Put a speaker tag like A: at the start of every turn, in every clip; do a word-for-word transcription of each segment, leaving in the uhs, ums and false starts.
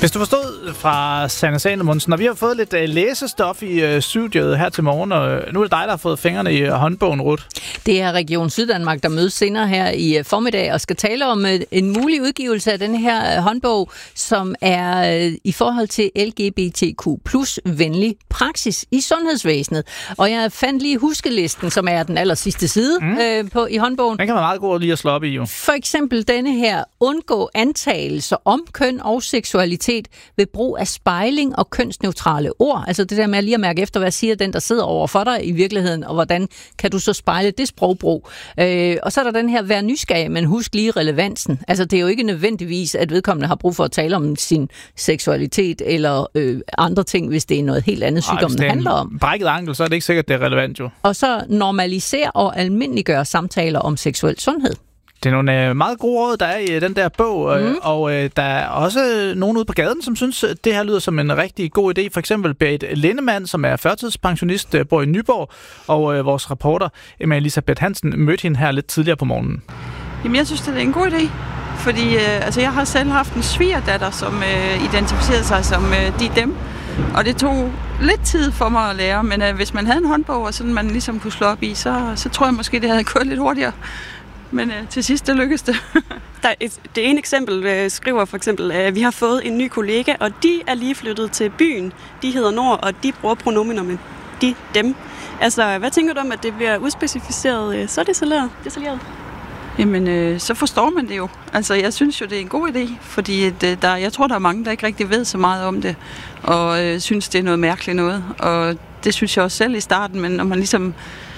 A: Hvis du forstod fra Sanne Salomonsen, og vi har fået lidt uh, læsestof i uh, studiet her til morgen, og uh, nu er det dig, der har fået fingrene i uh, håndbogen, Ruth.
B: Det er Region Syddanmark, der mødes senere her i uh, formiddag og skal tale om uh, en mulig udgivelse af den her uh, håndbog, som er uh, i forhold til L G B T Q plus venlig praksis i sundhedsvæsenet. Og jeg fandt lige huskelisten, som er den aller sidste side mm. uh, på, i håndbogen.
A: Den kan være meget god lige at slå op i, jo.
B: For eksempel denne her: undgå antagelser om køn og seksualitet ved brug af spejling og kønsneutrale ord. Altså det der med lige at mærke efter, hvad siger den, der sidder over for dig i virkeligheden, og hvordan kan du så spejle det sprogbrug. Øh, og så er der den her: vær nysgerrig, men husk lige relevansen. Altså det er jo ikke nødvendigvis, at vedkommende har brug for at tale om sin seksualitet eller øh, andre ting, hvis det er noget helt andet sygdom, det handler om.
A: Brækket ankel, så er det ikke sikkert, det er relevant, jo.
B: Og så normalisere og almindeliggøre samtaler om seksuel sundhed.
A: Det er nogle øh, meget gode råd, der er i den der bog, øh,
B: mm.
A: og øh, der er også nogen ude på gaden, som synes, det her lyder som en rigtig god idé. For eksempel Berit Lindemann, som er førtidspensionist, øh, bor i Nyborg, og øh, vores reporter Emma Elisabeth Hansen mødte hende her lidt tidligere på morgenen.
C: Jamen, jeg synes, det er en god idé, fordi øh, altså, jeg har selv haft en svigerdatter, som øh, identificerede sig som øh, de dem, og det tog lidt tid for mig at lære, men øh, hvis man havde en håndbog, og sådan man ligesom kunne slå op i, så, så tror jeg måske, det havde gået lidt hurtigere. Men øh, til sidst, det lykkedes det.
D: Der er et, det ene eksempel øh, skriver for eksempel, at øh, vi har fået en ny kollega, og de er lige flyttet til byen. De hedder Nord, og de bruger pronominer med de, dem. Altså, hvad tænker du om, at det bliver udspecificeret øh, så detaljeret? detaljeret?
C: Jamen, øh, så forstår man det jo. Altså, jeg synes jo, det er en god idé, fordi at, øh, der, jeg tror, der er mange, der ikke rigtig ved så meget om det, og øh, synes, det er noget mærkeligt noget. Og det synes jeg også selv i starten, men når man ligesom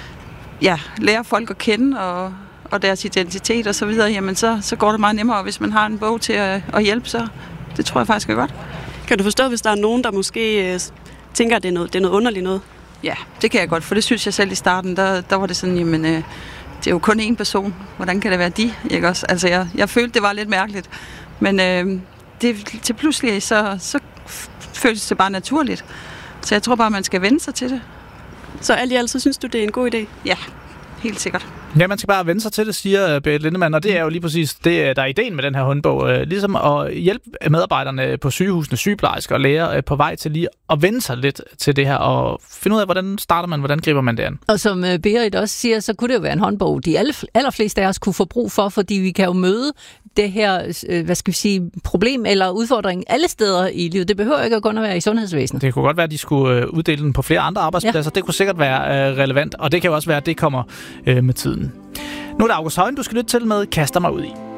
C: ja, lærer folk at kende, og og deres identitet og så videre, jamen så, så går det meget nemmere, hvis man har en bog til at, at hjælpe, så det tror jeg faktisk er godt.
D: Kan du forstå, hvis der er nogen, der måske øh, tænker, at det er, noget, det er noget underligt noget?
C: Ja, det kan jeg godt, for det synes jeg selv i starten, der, der var det sådan, jamen, øh, det er jo kun én person. Hvordan kan det være de? Ikke også? Altså, jeg, jeg følte, det var lidt mærkeligt, men øh, det, til pludselig, så, så føles det bare naturligt. Så jeg tror bare, man skal vende sig til det.
D: Så alt i alt, så synes du, det er en god idé?
C: Ja, helt sikkert.
A: Ja, man skal bare vende sig til det, siger Berit Lindemann, og det er jo lige præcis det, der er ideen med den her håndbog. Ligesom at hjælpe medarbejderne på sygehusene, sygeplejersker og læger på vej til lige at vende sig lidt til det her, og finde ud af, hvordan starter man, hvordan griber man det an.
B: Og som Berit også siger, så kunne det jo være en håndbog, de allerfleste af os kunne få brug for, fordi vi kan jo møde det her, hvad skal vi sige, problem eller udfordring alle steder i livet. Det behøver ikke at kun at være i sundhedsvæsenet.
A: Det kunne godt være, at de skulle uddele den på flere andre arbejdspladser. Ja. Det kunne sikkert være øh, relevant, og det kan jo også være, at det kommer øh, med tiden. Nu er det August Højen, du skal lytte til med Kaster mig ud i.